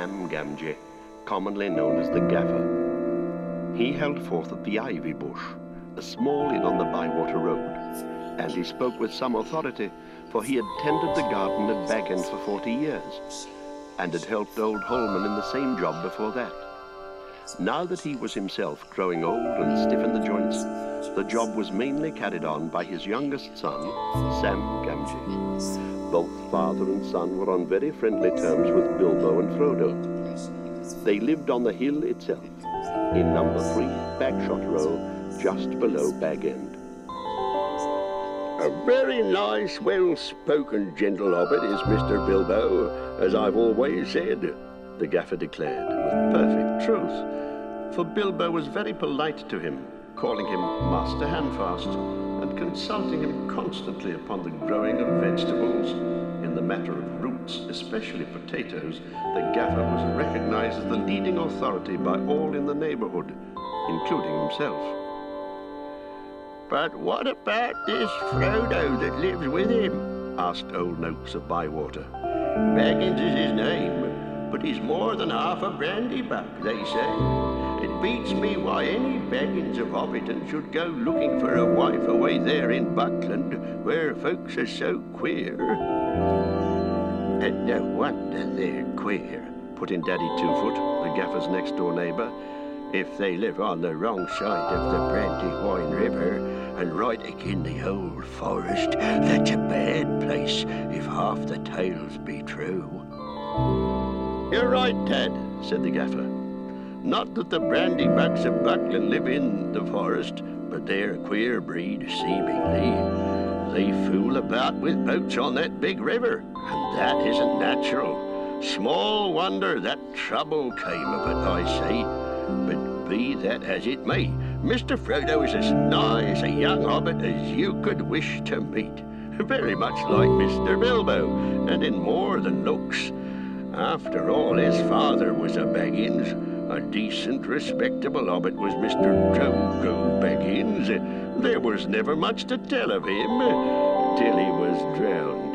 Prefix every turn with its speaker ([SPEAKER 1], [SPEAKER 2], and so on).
[SPEAKER 1] Sam Gamgee, commonly known as the Gaffer. He held forth at the Ivy Bush, a small inn on the Bywater Road, and he spoke with some authority, for he had tended the garden at Bag End for 40 years, and had helped old Holman in the same job before that. Now that he was himself growing old and stiff in the joints, the job was mainly carried on by his youngest son, Sam Gamgee. Both father and son were on very friendly terms with Bilbo and Frodo. They lived on the hill itself, in number 3 Bagshot Row, just below Bag End.
[SPEAKER 2] A very nice, well-spoken, gentle hobbit is Mr. Bilbo, as I've always said,
[SPEAKER 1] the Gaffer declared, with perfect truth, for Bilbo was very polite to him, calling him Master Handfast, and consulting him constantly upon the growing of vegetables. In the matter of roots, especially potatoes, the Gaffer was recognized as the leading authority by all in the neighborhood, including himself.
[SPEAKER 2] "But what about this Frodo that lives with him?"
[SPEAKER 1] asked old Noakes of Bywater.
[SPEAKER 2] "Baggins is his name, but he's more than half a brandy-buck, they say. It beats me why any Baggins of Hobbiton should go looking for a wife away there in Buckland, where folks are so queer." "And no wonder they're queer,"
[SPEAKER 1] put in Daddy Two-Foot, the Gaffer's next-door neighbour.
[SPEAKER 2] "If they live on the wrong side of the Brandywine River and right agin the old forest, that's a bad place if half the tales be true."
[SPEAKER 1] "You're right, Tad," said the Gaffer. "Not that the Brandybucks of Buckland live in the forest, but they're a queer breed, seemingly. They fool about with boats on that big river, and that isn't natural. Small wonder that trouble came of it, I say. But be that as it may, Mr. Frodo is as nice a young hobbit as you could wish to meet. Very much like Mr. Bilbo, and in more than looks. After all, his father was a Baggins. A decent, respectable hobbit was Mr. Drogo Baggins. There was never much to tell of him, till he was drowned."